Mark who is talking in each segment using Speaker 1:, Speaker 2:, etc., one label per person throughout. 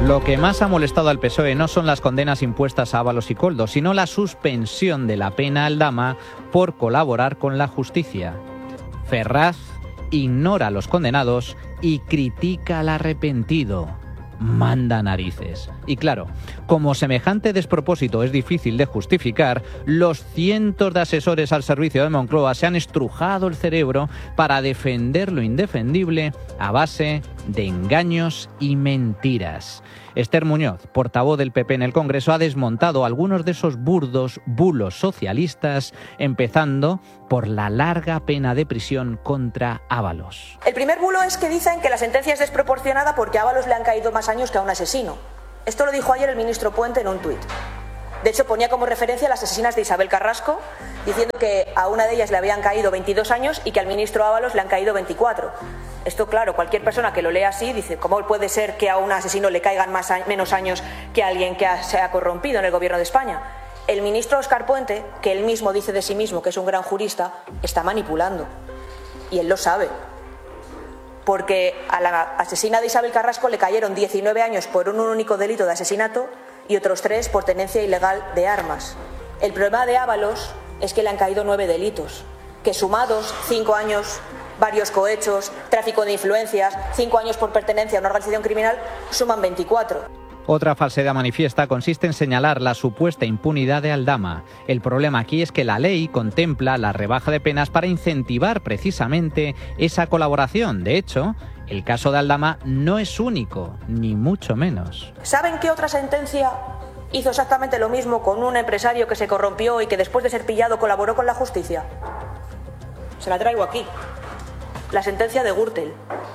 Speaker 1: Lo que más ha molestado al PSOE no son las condenas impuestas a Ábalos y Koldo, sino la suspensión de la pena a Aldama por colaborar con la justicia. Ferraz ignora a los condenados y critica al arrepentido. Manda narices. Y claro, como semejante despropósito es difícil de justificar, los cientos de asesores al servicio de Moncloa se han estrujado el cerebro para defender lo indefendible a base de engaños y mentiras. Esther Muñoz, portavoz del PP en el Congreso, ha desmontado algunos de esos burdos bulos socialistas, empezando por la larga pena de prisión contra Ábalos.
Speaker 2: El primer bulo es que dicen que la sentencia es desproporcionada porque a Ábalos le han caído más años que a un asesino. Esto lo dijo ayer el ministro Puente en un tuit. De hecho, ponía como referencia a las asesinas de Isabel Carrasco, diciendo que a una de ellas le habían caído 22 años y que al ministro Ábalos le han caído 24. Esto, claro, cualquier persona que lo lea así dice, ¿cómo puede ser que a un asesino le caigan menos años que a alguien que se ha corrompido en el gobierno de España? El ministro Óscar Puente, que él mismo dice de sí mismo que es un gran jurista, está manipulando. Y él lo sabe. Porque a la asesina de Isabel Carrasco le cayeron 19 años por un único delito de asesinato y otros 3 por tenencia ilegal de armas. El problema de Ábalos es que le han caído 9 delitos, que sumados 5 años, varios cohechos, tráfico de influencias, 5 años por pertenencia a una organización criminal, suman 24.
Speaker 1: Otra falsedad manifiesta consiste en señalar la supuesta impunidad de Aldama. El problema aquí es que la ley contempla la rebaja de penas para incentivar precisamente esa colaboración. De hecho, el caso de Aldama no es único, ni mucho menos.
Speaker 2: ¿Saben qué otra sentencia hizo exactamente lo mismo con un empresario que se corrompió y que después de ser pillado colaboró con la justicia? Se la traigo aquí. La sentencia de Gürtel.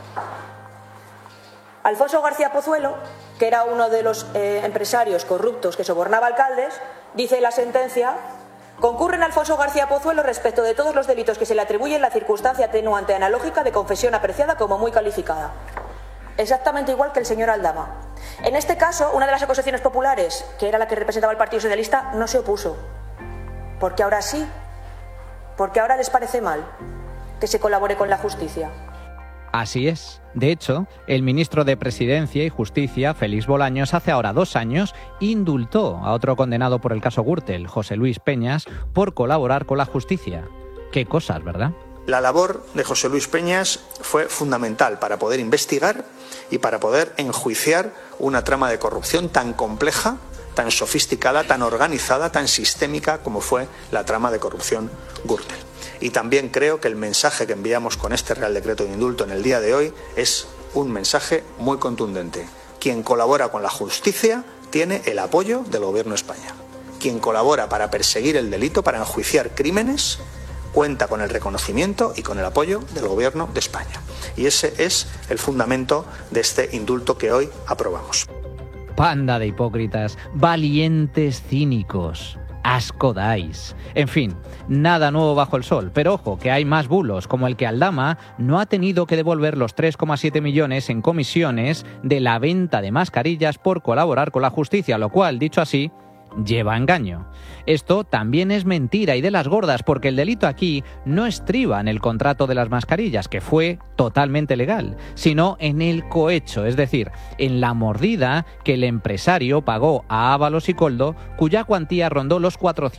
Speaker 2: Alfonso García Pozuelo, que era uno de los empresarios corruptos que sobornaba alcaldes, dice la sentencia: concurren Alfonso García Pozuelo respecto de todos los delitos que se le atribuyen la circunstancia atenuante analógica de confesión apreciada como muy calificada. Exactamente igual que el señor Aldama. En este caso, una de las acusaciones populares, que era la que representaba el Partido Socialista, no se opuso. Porque ahora sí, porque ahora les parece mal que se colabore con la justicia.
Speaker 1: Así es. De hecho, el ministro de Presidencia y Justicia, Félix Bolaños, hace ahora 2 años indultó a otro condenado por el caso Gürtel, José Luis Peñas, por colaborar con la justicia. Qué cosas, ¿verdad?
Speaker 3: La labor de José Luis Peñas fue fundamental para poder investigar y para poder enjuiciar una trama de corrupción tan compleja, tan sofisticada, tan organizada, tan sistémica como fue la trama de corrupción Gürtel. Y también creo que el mensaje que enviamos con este Real Decreto de Indulto en el día de hoy es un mensaje muy contundente. Quien colabora con la justicia tiene el apoyo del Gobierno de España. Quien colabora para perseguir el delito, para enjuiciar crímenes, cuenta con el reconocimiento y con el apoyo del Gobierno de España. Y ese es el fundamento de este indulto que hoy aprobamos.
Speaker 1: Panda de hipócritas, valientes cínicos. Asco dais. En fin, nada nuevo bajo el sol, pero ojo que hay más bulos, como el que Aldama no ha tenido que devolver los 3,7 millones en comisiones de la venta de mascarillas por colaborar con la justicia, lo cual, dicho así, lleva engaño. Esto también es mentira y de las gordas, porque el delito aquí no estriba en el contrato de las mascarillas, que fue totalmente legal, sino en el cohecho, es decir, en la mordida que el empresario pagó a Ábalos y Koldo, cuya cuantía rondó los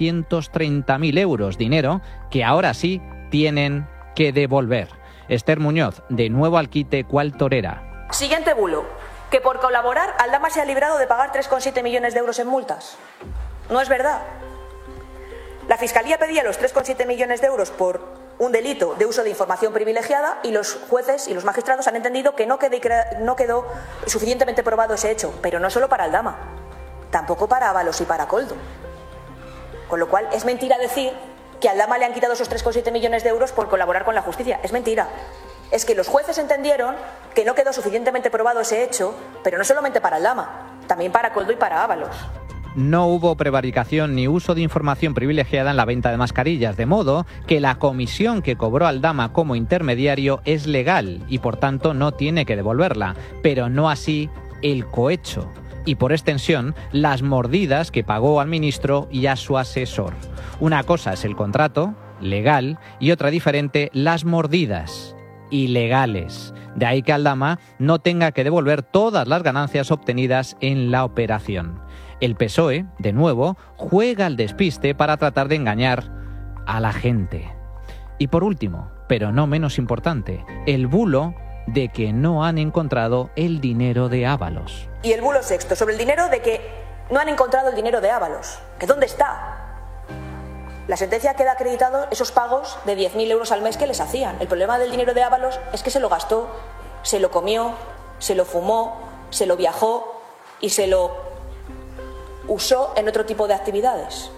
Speaker 1: 430.000 euros, dinero que ahora sí tienen que devolver. Esther Muñoz, de nuevo al quite, ¿cuál torera?
Speaker 2: Siguiente bulo, que por colaborar Aldama se ha librado de pagar 3,7 millones de euros en multas. No es verdad. La Fiscalía pedía los 3,7 millones de euros por un delito de uso de información privilegiada y los jueces y los magistrados han entendido que no quedó suficientemente probado ese hecho, pero no solo para Aldama, tampoco para Ábalos y para Koldo. Con lo cual es mentira decir que a Aldama le han quitado esos 3,7 millones de euros por colaborar con la justicia. Es mentira. Es que los jueces entendieron que no quedó suficientemente probado ese hecho, pero no solamente para Aldama, también para Koldo y para Ábalos.
Speaker 1: No hubo prevaricación ni uso de información privilegiada en la venta de mascarillas, de modo que la comisión que cobró Aldama como intermediario es legal y por tanto no tiene que devolverla, pero no así el cohecho y por extensión las mordidas que pagó al ministro y a su asesor. Una cosa es el contrato, legal, y otra diferente, las mordidas. ilegales. De ahí que Aldama no tenga que devolver todas las ganancias obtenidas en la operación. El PSOE, de nuevo, juega al despiste para tratar de engañar a la gente. Y por último, pero no menos importante, el bulo de que no han encontrado el dinero de Ábalos.
Speaker 2: Y el bulo sexto, sobre el dinero de que no han encontrado el dinero de Ábalos. ¿Que dónde está? La sentencia queda acreditado esos pagos de 10.000 euros al mes que les hacían. El problema del dinero de Ábalos es que se lo gastó, se lo comió, se lo fumó, se lo viajó y se lo usó en otro tipo de actividades.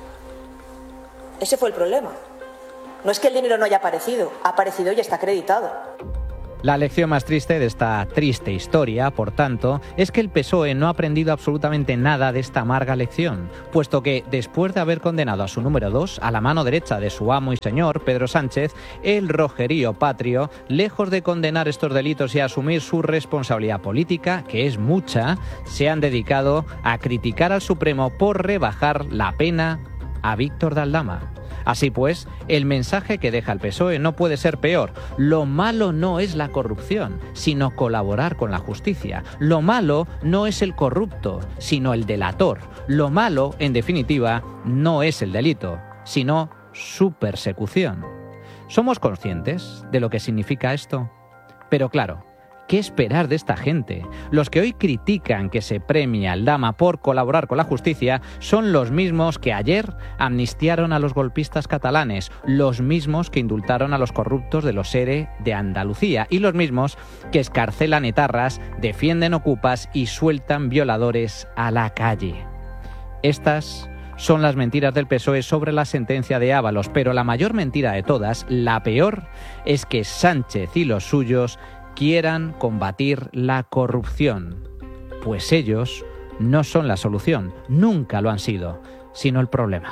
Speaker 2: Ese fue el problema. No es que el dinero no haya aparecido, ha aparecido y está acreditado.
Speaker 1: La lección más triste de esta triste historia, por tanto, es que el PSOE no ha aprendido absolutamente nada de esta amarga lección, puesto que, después de haber condenado a su número 2, a la mano derecha de su amo y señor, Pedro Sánchez, el rojerío patrio, lejos de condenar estos delitos y asumir su responsabilidad política, que es mucha, se han dedicado a criticar al Supremo por rebajar la pena a Víctor de Aldama. Así pues, el mensaje que deja el PSOE no puede ser peor. Lo malo no es la corrupción, sino colaborar con la justicia. Lo malo no es el corrupto, sino el delator. Lo malo, en definitiva, no es el delito, sino su persecución. ¿Somos conscientes de lo que significa esto? Pero claro, ¿qué esperar de esta gente? Los que hoy critican que se premie a Aldama por colaborar con la justicia son los mismos que ayer amnistiaron a los golpistas catalanes, los mismos que indultaron a los corruptos de los ERE de Andalucía y los mismos que excarcelan etarras, defienden ocupas y sueltan violadores a la calle. Estas son las mentiras del PSOE sobre la sentencia de Ábalos, pero la mayor mentira de todas, la peor, es que Sánchez y los suyos quieran combatir la corrupción, pues ellos no son la solución, nunca lo han sido, sino el problema.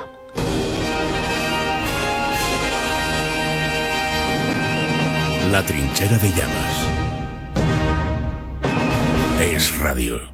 Speaker 4: La trinchera de llamas. Es radio.